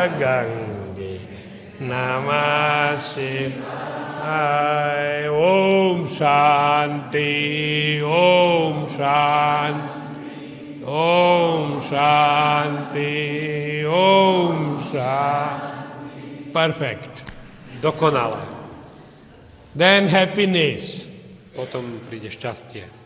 Gange Namah Shivaya. Om Shanti, Om Shanti, Om Shanti, Om Shanti. Perfect. Dokonale. Then happiness. Potom príde šťastie.